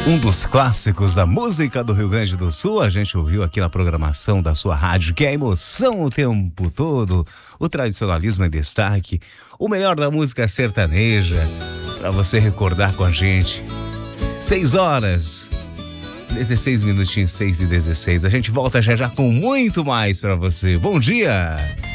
Um dos clássicos da música do Rio Grande do Sul, a gente ouviu aqui na programação da sua rádio, que é a emoção o tempo todo, o tradicionalismo em destaque, o melhor da música sertaneja, para você recordar com a gente. 6 horas, 16 minutinhos, 6:16. A gente volta já já com muito mais para você. Bom dia!